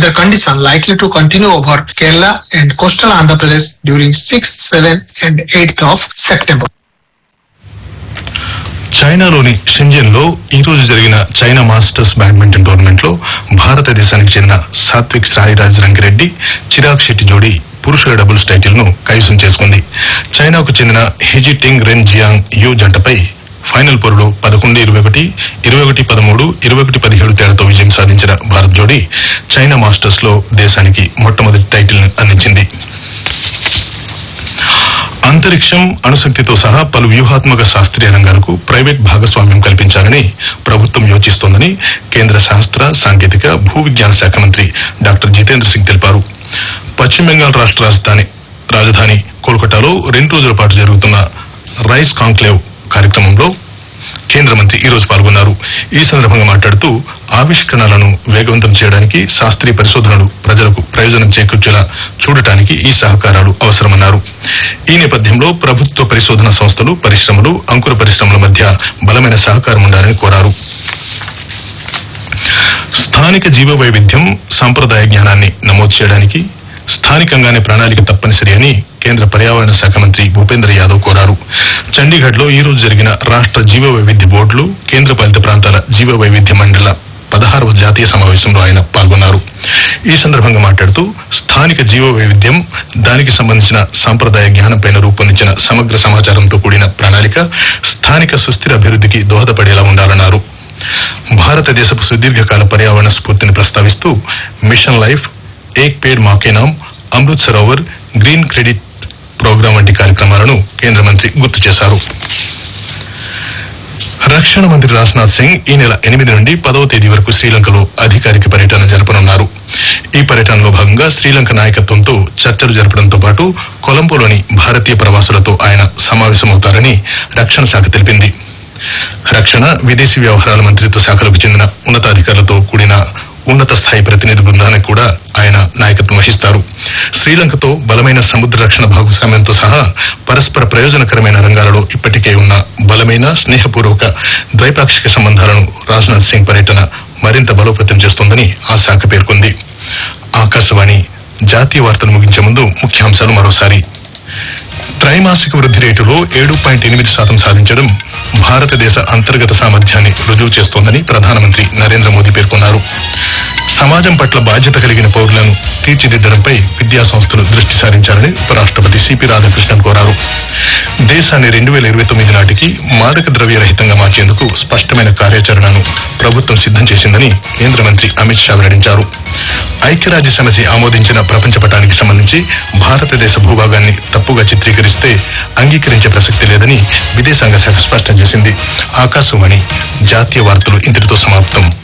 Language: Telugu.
weather condition likely to continue over Kerala and coastal Andhra Pradesh during 6th, 7th and 8th of September. చైనాలోని షెంజన్ లో ఈ రోజు జరిగిన చైనా మాస్టర్స్ బ్యాడ్మింటన్ టోర్నమెంట్ లో భారతదేశానికి చెందిన సాత్విక్ సాయిరాజ్ రంకిరెడ్డి చిరాగ్ శెట్టి జోడీ పురుషుల డబుల్స్ టైటిల్ ను కైవసం చేసుకుంది. చైనాకు చెందిన హెజిటింగ్ రెన్ జియాంగ్ యూ జంటపై ఫైనల్ పోరులో 11-21, 21-13, 21-17 తేడాతో విజయం సాధించిన భారత్ జోడీ చైనా మాస్టర్స్ లో దేశానికి మొట్టమొదటి టైటిల్ అందించింది. అంతరిక్షం, అణుశక్తితో సహా పలు వ్యూహాత్మక శాస్త్రీయ రంగాలకు ప్రైవేట్ భాగస్వామ్యం కల్పించాలని ప్రభుత్వం యోచిస్తోందని కేంద్ర శాస్త్ర, సాంకేతిక, భూ విజ్ఞాన శాఖ మంత్రి డాక్టర్ జితేంద్ర సింగ్ తెలిపారు. పశ్చిమ బెంగాల్ రాష్ట్ర రాజధాని కోల్కతాలో 2 రోజుల పాటు జరుగుతున్న రైస్ కాంక్లేవ్ కార్యక్రమంలో కేంద్ర మంత్రి ఈ రోజు పాల్గొన్నారు. ఈ సందర్భంగా మాట్లాడుతూ ఆవిష్కరణలను వేగవంతం చేయడానికి, శాస్త్రీయ పరిశోధనలు ప్రజలకు ప్రయోజనం చేకూర్చేలా చూడటానికి ఈ సహకారాలు అవసరమన్నారు. ఈ నేపథ్యంలో ప్రభుత్వ పరిశోధన సంస్థలు, పరిశ్రమలు, అంకుర పరిశ్రమల మధ్య బలమైన సహకారం ఉండాలని కోరారు. స్థానిక జీవ వైవిధ్యం, సంప్రదాయ జ్ఞానాన్ని నమోదు చేయడానికి స్థానికంగానే ప్రణాళిక తప్పనిసరి అని కేంద్ర పర్యావరణ శాఖ మంత్రి భూపేంద్ర యాదవ్ కోరారు. చండీగఢ్ లో ఈ రోజు జరిగిన రాష్ట్ర జీవ వైవిధ్య బోర్డులు, కేంద్రపాలిత ప్రాంతాల జీవ వైవిధ్య మండళ్ల 16వ జాతీయ సమావేశంలో ఆయన పాల్గొన్నారు. ఈ సందర్భంగా మాట్లాడుతూ స్థానిక జీవ వైవిధ్యం, దానికి సంబంధించిన సంప్రదాయ జ్ఞానంపైన రూపొందించిన సమగ్ర సమాచారంతో కూడిన ప్రణాళిక స్థానిక సుస్థిర అభివృద్ధికి దోహదపడేలా ఉండాలన్నారు. భారతదేశపు సుదీర్ఘకాల పర్యావరణ స్ఫూర్తిని ప్రస్తావిస్తూ మిషన్ లైఫ్, ఏక్ పేడ్ మా కే నామ్, Amrit Sarovar, green credit programme వంటి కార్యక్రమాలను కేంద్ర మంత్రి గుర్తు చేశారు. రక్షణ మంత్రి రాజ్నాథ్ సింగ్ ఈ నెల 8 నుండి 10వ తేదీ వరకు శ్రీలంకలో అధికారిక పర్యటన జరపనున్నారు. ఈ పర్యటనలో భాగంగా శ్రీలంక నాయకత్వంతో చర్చలు జరపడంతో పాటు కొలంబోలోని భారతీయ ప్రవాసులతో ఆయన సమావేశమవుతారని రక్షణ శాఖ తెలిపింది. రక్షణ, విదేశీ వ్యవహారాల మంత్రిత్వ శాఖలకు చెందిన ఉన్నతాధికారులతో కూడిన ఉన్నత స్థాయి ప్రతినిధి బృందానికి కూడా ఆయన నాయకత్వం వహిస్తారు. శ్రీలంకతో బలమైన సముద్ర రక్షణ భాగస్వామ్యంతో సహా పరస్పర ప్రయోజనకరమైన రంగాలలో ఇప్పటికే ఉన్న బలమైన స్నేహపూర్వక ద్వైపాక్షిక సంబంధాలను రాజ్నాథ్ సింగ్ పర్యటన మరింత బలోపేతం చేస్తోందని ఆ శాఖ పేర్కొంది. ఆకాశవాణి జాతీయ వార్తలు ముగించే ముందు ముఖ్యాంశాలు మరోసారి. త్రైమాసిక వృద్ధి రేటులో 7.8% సాధించడం భారతదేశ అంతర్గత సామర్థ్యాన్ని రుజువు చేస్తోందని ప్రధానమంత్రి నరేంద్ర మోదీ పేర్కొన్నారు. సమాజం పట్ల బాధ్యత కలిగిన పౌరులను తీర్చిదిద్దడంపై విద్యా సంస్థలు దృష్టి సారించాలని ఉపరాష్ట్రపతి సిపి రాధాకృష్ణన్ కోరారు. దేశాన్ని 2029 నాటికి మాదక ద్రవ్య రహితంగా మార్చేందుకు స్పష్టమైన కార్యాచరణను ప్రభుత్వం సిద్ధం చేసిందని కేంద్ర మంత్రి అమిత్ షా వెల్లడించారు. ఐక్యరాజ్య సమితి ఆమోదించిన ప్రపంచ పటానికి సంబంధించి భారతదేశ భూభాగాన్ని తప్పుగా చిత్రీకరిస్తే అంగీకరించే ప్రసక్తి లేదని విదేశాంగ శాఖ స్పష్టం చేసింది. ఆకాశవాణి జాతీయ వార్తలు ఇంతటితో సమాప్తం.